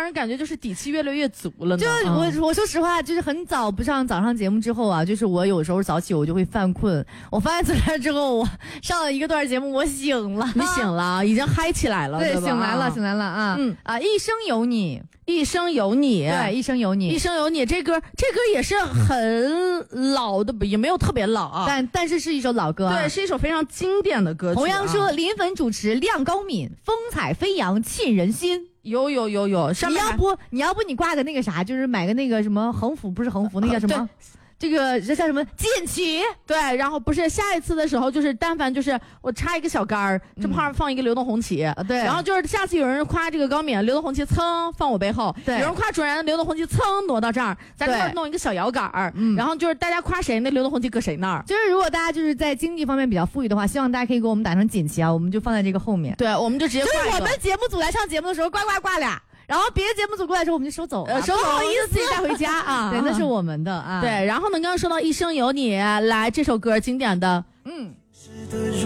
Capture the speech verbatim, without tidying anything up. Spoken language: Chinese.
人感觉就是底气越来越足了呢。 就我、嗯、我说实话，就是很早不上早上节目之后啊，就是我有时候早起我就会犯困。我发现自来之后，我上了一个段节目，我醒了， 你醒了，已经嗨起来了， 对， 对吧？ 醒来了，醒来了啊！嗯啊，一生有你， 一生有你， 对，一生有你， 一生有你。这歌，这歌也是很老的，也没有特别老啊， 但但是是一首老歌、啊， 对，是一首非常经典的歌曲、啊。 同样说，林粉主持，亮高敏，风采飞扬，沁人心。 有有有有， 你要不你要不你挂个那个啥，就是买个那个什么横幅，不是横幅，那个叫什么？这个这叫什么锦旗？ 对，然后不是下一次的时候，就是但凡就是我插一个小杆儿，这旁边放一个流动红旗， 嗯、对， 然后就是下次有人夸这个高敏，流动红旗噌放我背后， 对， 有人夸主任，流动红旗噌挪到这儿，咱这儿弄一个小摇杆儿，嗯，然后就是大家夸谁，那流动红旗搁谁那儿。 就是如果大家就是在经济方面比较富裕的话，希望大家可以给我们打成锦旗啊，我们就放在这个后面。 对，我们就直接挂一个。 就是我们节目组来上节目的时候，呱呱挂俩。然后别的节目组过来之后，我们就收走了， 呃、收走， 不好意思自己带回家啊。 对，那是我们的啊。 对，然后呢，刚刚说到《一生有你》，来这首歌经典的， 嗯。